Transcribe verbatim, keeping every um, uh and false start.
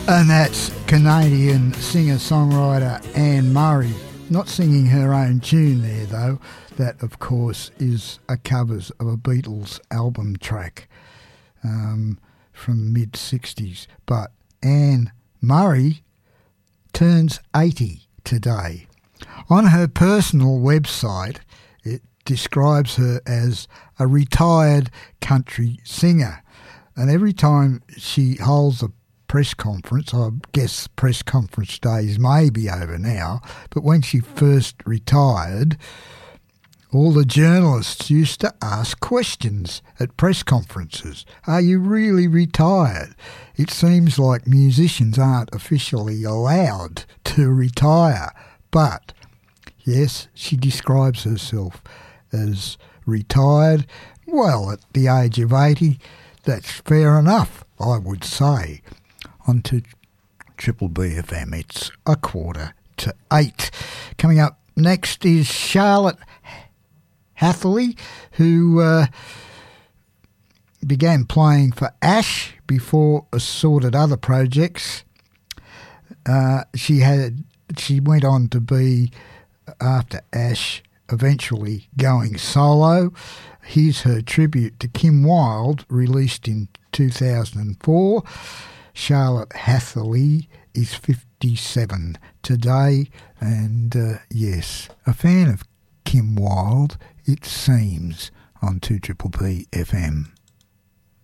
And that's Canadian singer-songwriter Anne Murray. Not singing her own tune there, though. That, of course, is a covers of a Beatles album track um, from mid-sixties. But Anne Murray turns eighty today. On her personal website, it describes her as a retired country singer. And every time she holds a press conference, I guess press conference days may be over now, but when she first retired, all the journalists used to ask questions at press conferences. Are you really retired? It seems like musicians aren't officially allowed to retire, but yes, she describes herself as retired. Well, at the age of eighty, that's fair enough, I would say. On to Triple B F M, it's a quarter to eight. Coming up next is Charlotte Hatherley, who uh, began playing for Ash before assorted other projects. Uh, she had she went on to be, after Ash, eventually going solo. Here's her tribute to Kim Wilde, released in two thousand four. Charlotte Hatherley is fifty-seven today, and uh, yes, a fan of Kim Wilde, it seems, on two Triple B F M.